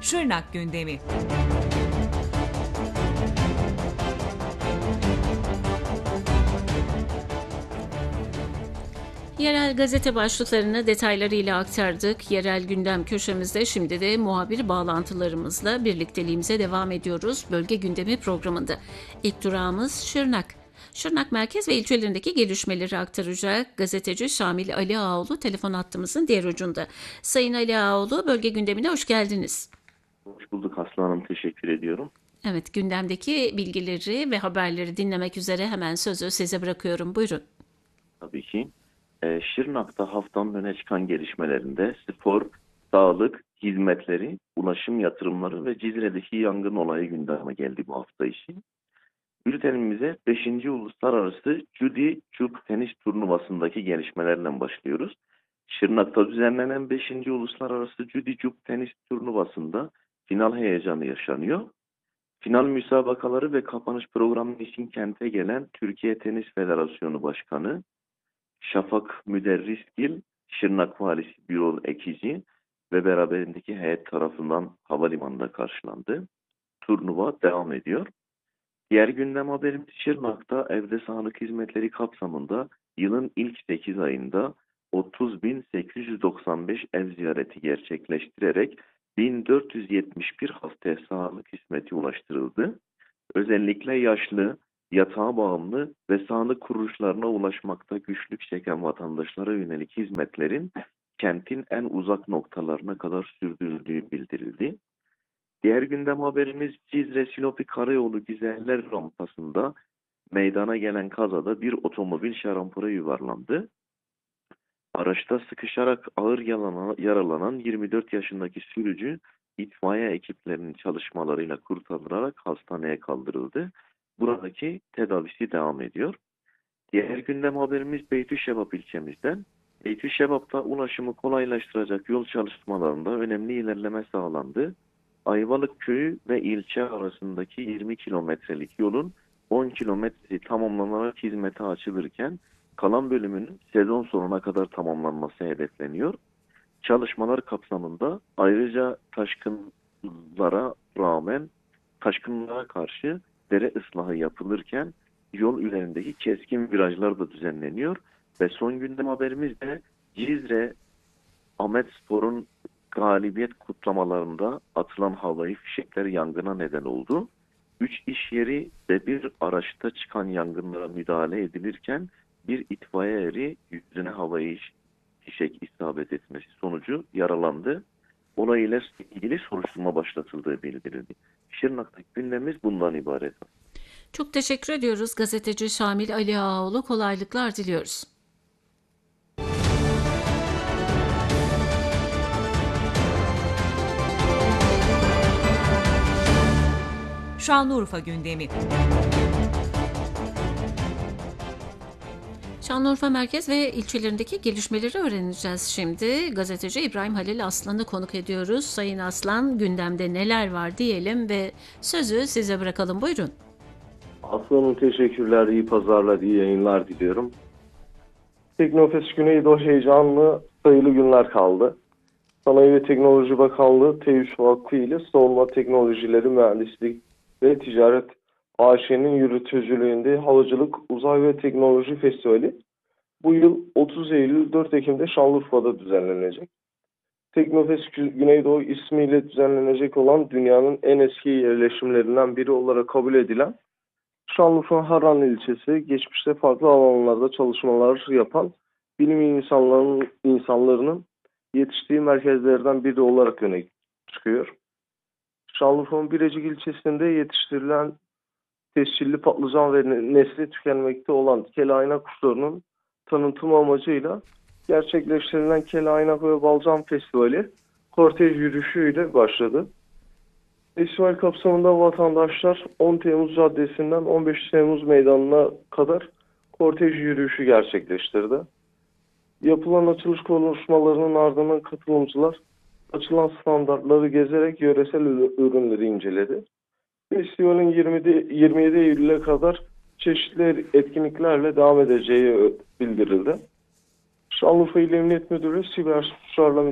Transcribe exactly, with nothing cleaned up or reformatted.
Şırnak gündemi. Yerel gazete başlıklarını detaylarıyla aktardık. Yerel gündem köşemizde şimdi de muhabir bağlantılarımızla birlikteliğimize devam ediyoruz. Bölge gündemi programında. İlk durağımız Şırnak. Şırnak merkez ve ilçelerindeki gelişmeleri aktaracak gazeteci Şamil Ali Ağaoğlu telefon hattımızın diğer ucunda. Sayın Ali Ağaoğlu, bölge gündemine hoş geldiniz. Hoş bulduk Aslı Hanım, teşekkür ediyorum. Evet, gündemdeki bilgileri ve haberleri dinlemek üzere hemen sözü size bırakıyorum. Buyurun. Tabii ki. Ee, Şırnak'ta haftanın öne çıkan gelişmelerinde spor, sağlık, hizmetleri, ulaşım yatırımları ve Cizre'deki yangın olayı gündeme geldi bu hafta için. Bültenimize beşinci. Uluslararası Judy Juk tenis turnuvasındaki gelişmelerle başlıyoruz. Şırnak'ta düzenlenen beşinci. Uluslararası Judy Juk tenis turnuvasında final heyecanı yaşanıyor. Final müsabakaları ve kapanış programı için kente gelen Türkiye Tenis Federasyonu Başkanı Şafak Müderrisgil, Şırnak Valisi Birol Ekici ve beraberindeki heyet tarafından havalimanında karşılandı. Turnuva devam ediyor. Diğer gündem haberimiz Şırnak'ta evde sağlık hizmetleri kapsamında yılın ilk sekiz ayında otuz bin sekiz yüz doksan beş ev ziyareti gerçekleştirerek bin dört yüz yetmiş bir hastaya sağlık hizmeti ulaştırıldı. Özellikle yaşlı, yatağa bağımlı ve sağlık kuruluşlarına ulaşmakta güçlük çeken vatandaşlara yönelik hizmetlerin kentin en uzak noktalarına kadar sürdürüldüğü bildirildi. Diğer gündem haberimiz Cizre Silopi Karayolu Güzeller rampasında meydana gelen kazada bir otomobil şarampora yuvarlandı. Araçta sıkışarak ağır yaralanan yirmi dört yaşındaki sürücü itfaiye ekiplerinin çalışmalarıyla kurtarılarak hastaneye kaldırıldı. Buradaki tedavisi devam ediyor. Diğer gündem haberimiz Beytüşşebap ilçemizden. Beytüşşebap'ta ulaşımı kolaylaştıracak yol çalışmalarında önemli ilerleme sağlandı. Ayvalık köyü ve ilçe arasındaki yirmi kilometrelik yolun on kilometresi tamamlanarak hizmete açılırken kalan bölümünün sezon sonuna kadar tamamlanması hedefleniyor. Çalışmalar kapsamında ayrıca taşkınlara rağmen taşkınlara karşı dere ıslahı yapılırken yol üzerindeki keskin virajlar da düzenleniyor. Ve son gündem haberimiz de Cizre Ahmetspor'un galibiyet kutlamalarında atılan havai fişekler yangına neden oldu. Üç iş yeri ve bir araçta çıkan yangınlara müdahale edilirken bir itfaiye eri yüzüne havai fişek isabet etmesi sonucu yaralandı. Olayla ilgili soruşturma başlatıldığı bildirildi. Şırnak'taki gündemimiz bundan ibaret. Çok teşekkür ediyoruz gazeteci Şamil Ali Ağaoğlu. Kolaylıklar diliyoruz. Şanlıurfa gündemi. Şanlıurfa merkez ve ilçelerindeki gelişmeleri öğreneceğiz şimdi. Gazeteci İbrahim Halil Aslan'ı konuk ediyoruz. Sayın Aslan, gündemde neler var diyelim ve sözü size bırakalım. Buyurun. Aslan'ım teşekkürler, iyi pazarlar, iyi yayınlar diliyorum. Teknofest Güneydoğu heyecanlı sayılı günler kaldı. Sanayi ve Teknoloji Bakanlığı T üç Vakfı ile Savunma Teknolojileri Mühendislik ve Ticaret A Ş'nin yürütücülüğünde Havacılık, Uzay ve Teknoloji Festivali bu yıl otuz Eylül dört Ekim'de Şanlıurfa'da düzenlenecek. Teknofest Güneydoğu ismiyle düzenlenecek olan dünyanın en eski yerleşimlerinden biri olarak kabul edilen Şanlıurfa Harran ilçesi geçmişte farklı alanlarda çalışmalar yapan bilim insanlarının, insanlarının yetiştiği merkezlerden biri olarak öne çıkıyor. Şanlıurfa'nın Birecik ilçesinde yetiştirilen tescilli patlıcan ve nesli tükenmekte olan kelaynak kuşlarının tanıtımı amacıyla gerçekleştirilen Kelaynak ve Balcan Festivali kortej yürüyüşüyle başladı. Festival kapsamında vatandaşlar on Temmuz Caddesi'nden on beş Temmuz Meydanı'na kadar kortej yürüyüşü gerçekleştirdi. Yapılan açılış konuşmalarının ardından katılımcılar açılan standartları gezerek yöresel ürünleri inceledi. Festivalin yirmi yedi Eylül'e kadar çeşitli etkinliklerle devam edeceği bildirildi. Şanlıurfa İl Emniyet Müdürü Siber Suçlarla